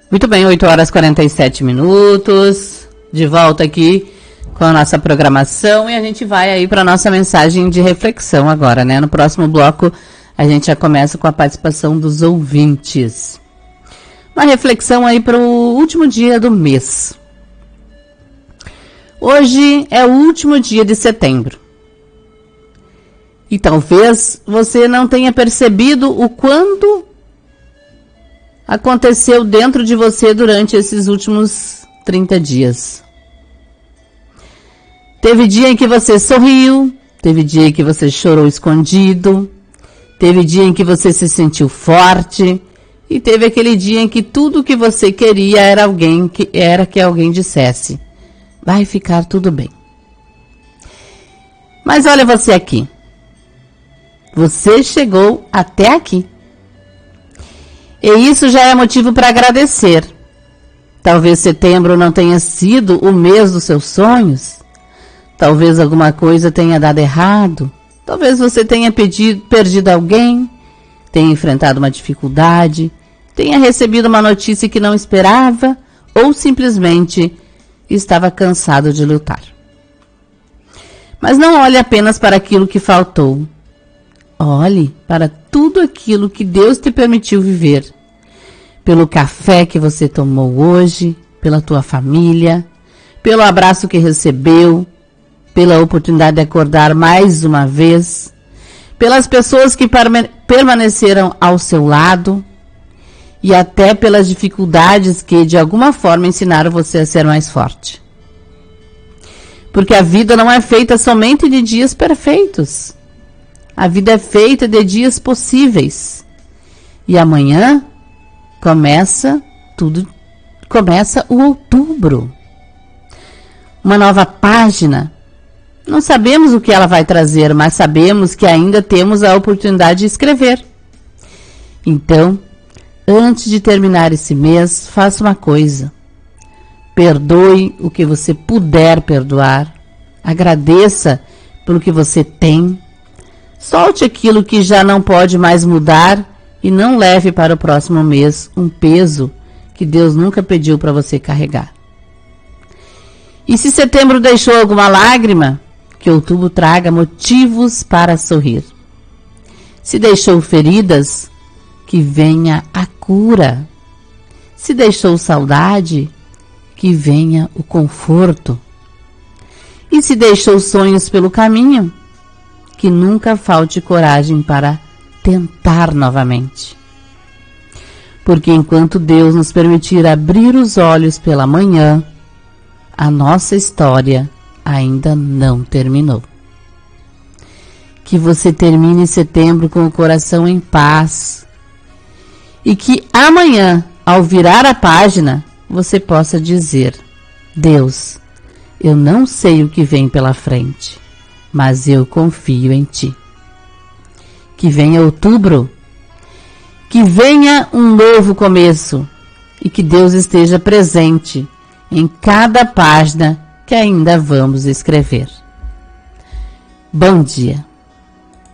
Muito bem, 8 horas e 47 minutos, de volta aqui com a nossa programação, e a gente vai aí para a nossa mensagem de reflexão agora, né? No próximo bloco a gente já começa com a participação dos ouvintes. Uma reflexão aí para o último dia do mês. Hoje é o último dia de setembro. E talvez você não tenha percebido o quanto aconteceu dentro de você durante esses últimos 30 dias. Teve dia em que você sorriu, teve dia em que você chorou escondido, teve dia em que você se sentiu forte, e teve aquele dia em que tudo o que você queria era que alguém dissesse: vai ficar tudo bem. Mas olha você aqui. Você chegou até aqui. E isso já é motivo para agradecer. Talvez setembro não tenha sido o mês dos seus sonhos. Talvez alguma coisa tenha dado errado. Talvez você tenha perdido alguém, tenha enfrentado uma dificuldade, tenha recebido uma notícia que não esperava ou simplesmente estava cansado de lutar. Mas não olhe apenas para aquilo que faltou. Olhe para tudo aquilo que Deus te permitiu viver. Pelo café que você tomou hoje, pela tua família, pelo abraço que recebeu, pela oportunidade de acordar mais uma vez, pelas pessoas que permaneceram ao seu lado e até pelas dificuldades que de alguma forma ensinaram você a ser mais forte. Porque a vida não é feita somente de dias perfeitos. A vida é feita de dias possíveis. E amanhã começa o outubro. Uma nova página. Não sabemos o que ela vai trazer, mas sabemos que ainda temos a oportunidade de escrever. Então, antes de terminar esse mês, faça uma coisa. Perdoe o que você puder perdoar. Agradeça pelo que você tem. Solte aquilo que já não pode mais mudar e não leve para o próximo mês um peso que Deus nunca pediu para você carregar. E se setembro deixou alguma lágrima, que outubro traga motivos para sorrir. Se deixou feridas, que venha a cura. Se deixou saudade, que venha o conforto. E se deixou sonhos pelo caminho, que nunca falte coragem para tentar novamente. Porque enquanto Deus nos permitir abrir os olhos pela manhã, a nossa história ainda não terminou. Que você termine setembro com o coração em paz e que amanhã, ao virar a página, você possa dizer: Deus, eu não sei o que vem pela frente, mas eu confio em Ti. Que venha outubro, que venha um novo começo e que Deus esteja presente em cada página que ainda vamos escrever. Bom dia.